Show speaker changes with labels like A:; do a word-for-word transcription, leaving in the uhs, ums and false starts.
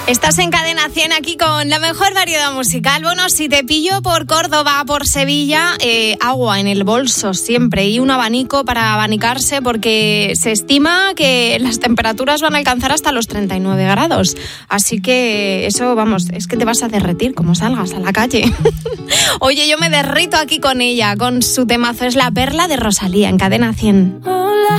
A: Estás en Cadena cien aquí con la mejor variedad musical. Bueno, si te pillo por Córdoba, por Sevilla, eh, agua en el bolso siempre y un abanico para abanicarse porque se estima que las temperaturas van a alcanzar hasta los treinta y nueve grados. Así que eso, vamos, es que te vas a derretir como salgas a la calle. Oye, yo me derrito aquí con ella, con su temazo. Es La Perla de Rosalía en Cadena cien.